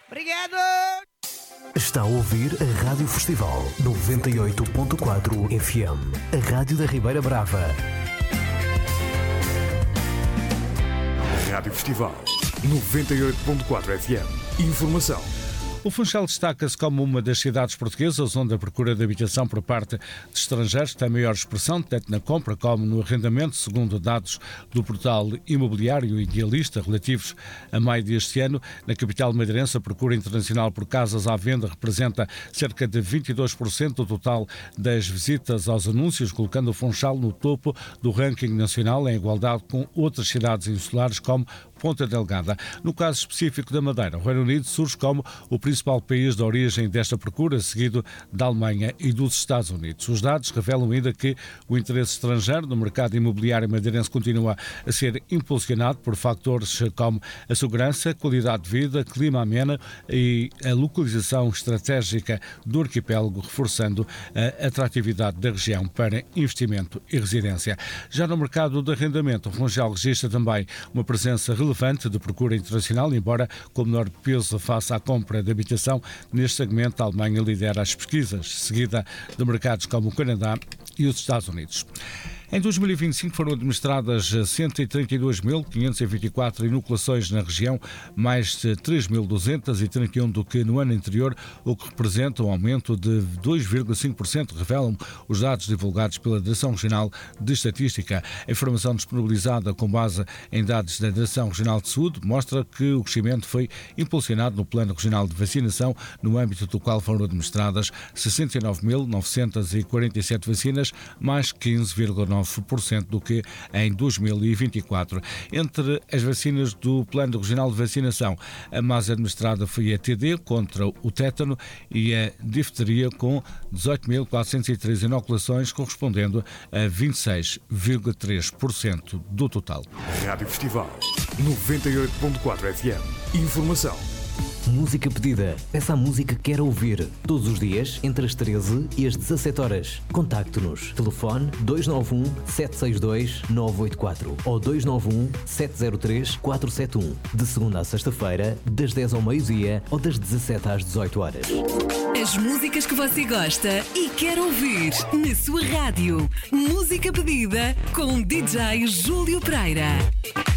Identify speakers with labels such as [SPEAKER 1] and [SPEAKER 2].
[SPEAKER 1] Obrigado!
[SPEAKER 2] Está a ouvir a Rádio Festival 98.4 FM, a Rádio da Ribeira Brava.
[SPEAKER 3] Rádio Festival 98.4 FM. Informação.
[SPEAKER 4] O Funchal destaca-se como uma das cidades portuguesas onde a procura de habitação por parte de estrangeiros tem maior expressão, tanto na compra como no arrendamento, segundo dados do portal imobiliário Idealista relativos a maio deste ano. Na capital madeirense, a procura internacional por casas à venda representa cerca de 22% do total das visitas aos anúncios, colocando o Funchal no topo do ranking nacional, em igualdade com outras cidades insulares como Ponta Delgada. No caso específico da Madeira, o Reino Unido surge como o principal país de origem desta procura, seguido da Alemanha e dos Estados Unidos. Os dados revelam ainda que o interesse estrangeiro no mercado imobiliário madeirense continua a ser impulsionado por fatores como a segurança, qualidade de vida, clima ameno e a localização estratégica do arquipélago, reforçando a atratividade da região para investimento e residência. Já no mercado de arrendamento, o Funchal registra também uma presença relevante de procura internacional, embora com menor peso face à compra de habitação. Neste segmento, a Alemanha lidera as pesquisas, seguida de mercados como o Canadá e os Estados Unidos. Em 2025 foram administradas 132.524 inoculações na região, mais de 3.231 do que no ano anterior, o que representa um aumento de 2,5%, revelam os dados divulgados pela Direção Regional de Estatística. A informação disponibilizada com base em dados da Direção Regional de Saúde mostra que o crescimento foi impulsionado no Plano Regional de Vacinação, no âmbito do qual foram administradas 69.947 vacinas, mais 15,9% do que em 2024. Entre as vacinas do Plano Regional de Vacinação, a mais administrada foi a TD contra o tétano e a difteria, com 18.403 inoculações, correspondendo a 26,3% do total.
[SPEAKER 3] Rádio Festival 98.4 FM. Informação.
[SPEAKER 2] Música pedida. Peça a música que quer ouvir. Todos os dias, entre as 13 e as 17 horas. Contacte-nos. Telefone 291-762-984 ou 291-703-471. De segunda a sexta-feira, das 10 ao meio-dia ou das 17 às 18 horas.
[SPEAKER 5] As músicas que você gosta e quer ouvir na sua rádio. Música pedida com DJ Júlio Pereira.